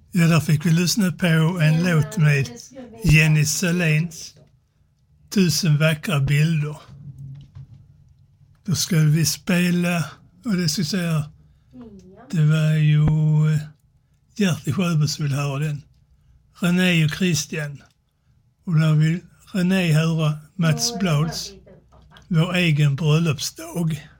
Ja, där fick vi lyssna på en låt med Jenny Saléns 1000 vackra bilder. Då skulle vi spela, och det ska jag säga, det var ju Gertie Sjöberg som vill höra den. René och Christian. Och där vill René höra Mats Blads Vår egen bröllopsdag.